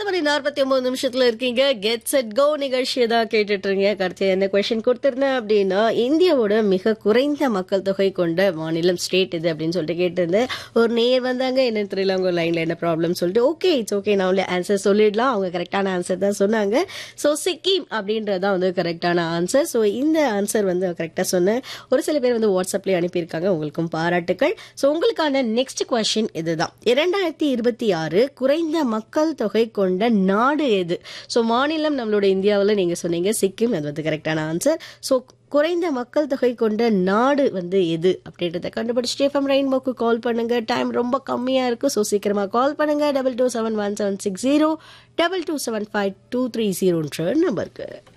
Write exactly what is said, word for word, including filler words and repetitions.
மணி நாற்பத்தி ஒன்பது நிமிஷத்துல இருக்கீங்க. கெட் செட் கோ நிகழ்ச்சியை தான் கேட்டுட்டு இருக்கீங்க. கடைசி என்ன கொஸ்டின் கொடுத்திருந்தேன் அப்படின்னா, இந்தியாவோட மிக குறைந்த மக்கள் தொகை கொண்ட மாநிலம் ஸ்டேட் இது அப்படின்னு சொல்லிட்டு கேட்டிருந்தேன். ஒரு நேர் வந்தாங்க, என்ன தெரியல அவங்க லைன்ல என்ன ப்ராப்ளம் சொல்லிட்டு, ஓகே இட்ஸ் ஓகே நான் உள்ள ஆன்சர் சொல்லிடலாம். அவங்க கரெக்டான ஆன்சர் தான் சொன்னாங்க. ஸோ சிக்கிம் அப்படின்றதான் வந்து கரெக்டான ஆன்சர். ஸோ இந்த ஆன்சர் வந்து கரெக்டாக சொன்னேன். ஒரு சில பேர் வந்து வாட்ஸ்அப்லேயே அனுப்பியிருக்காங்க, உங்களுக்கும் பாராட்டுக்கள். ஸோ உங்களுக்கான நெக்ஸ்ட் கொஸ்டின் இதுதான். இரண்டாயிரத்தி இருபத்தி ஆறு குறைந்த மக்கள் தொகை கொண்ட நாடு எது? ஸோ மாநிலம் நம்மளோட இந்தியாவில் நீங்கள் சொன்னீங்க சிக்கிம், அது வந்து கரெக்டான ஆன்சர். ஸோ குறைந்த மக்கள் தொகை கொண்ட நாடு வந்து எது அப்படின்றத கண்டுபிடிச்சிட்டு எஃப்எம் ரெயின்போக்கு கால் பண்ணுங்க. டைம் ரொம்ப கம்மியாக இருக்கு. ஸோ சீக்கிரமாக கால் பண்ணுங்க. Double two seven one seven six zero double two seven five two three ஜீரோன்ற நம்பருக்கு.